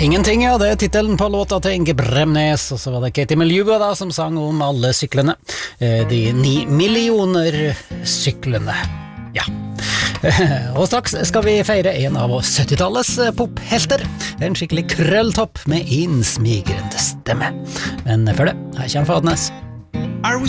Ingenting, ja, det titelen på låta til Inge Bremnes, og så var det Katie Melua da, som sang om alle syklene. De 9 millioner syklene. Ja. Og straks skal vi feire en av 70-tallets pophelter. En skikkelig krølltopp med innsmigrende stemme. Men før det, her kommer Fadnes. Are we